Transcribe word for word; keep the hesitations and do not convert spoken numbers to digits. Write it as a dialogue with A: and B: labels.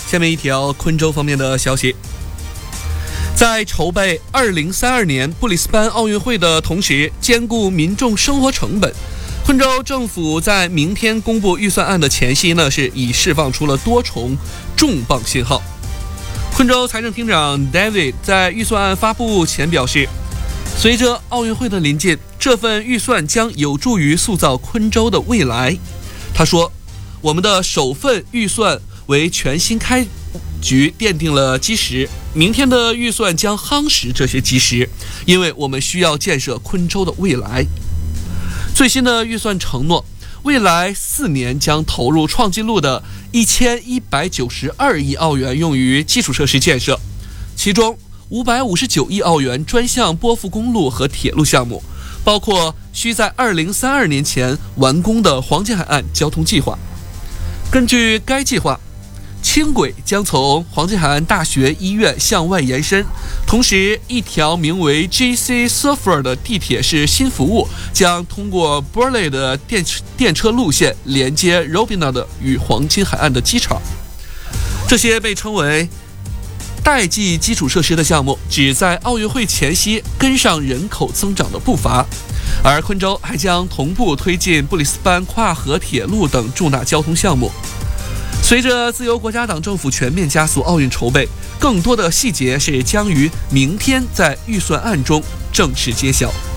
A: 下面一条昆州方面的消息，在筹备二零三二年布里斯班奥运会的同时，兼顾民众生活成本，昆州政府在明天公布预算案的前夕呢，是已释放出了多重重磅信号。昆州财政厅长 David 在预算案发布前表示，随着奥运会的临近，这份预算将有助于塑造昆州的未来。他说，我们的首份预算为全新开局奠定了基石，明天的预算将夯实这些基石，因为我们需要建设昆州的未来。最新的预算承诺，未来四年将投入创纪录的一千一百九十二亿澳元用于基础设施建设，其中五百五十九亿澳元专项波幅公路和铁路项目，包括需在二零三二年前完工的黄金海岸交通计划。根据该计划，轻轨将从黄金海岸大学医院向外延伸，同时一条名为 G C Surfer 的地铁式新服务将通过 Burleigh 的 电, 电车路线连接 Robina 与黄金海岸的机场。这些被称为代际基础设施的项目旨在奥运会前夕跟上人口增长的步伐，而昆州还将同步推进布里斯班跨河铁路等重大交通项目。随着自由国家党政府全面加速奥运筹备，更多的细节是将于明天在预算案中正式揭晓。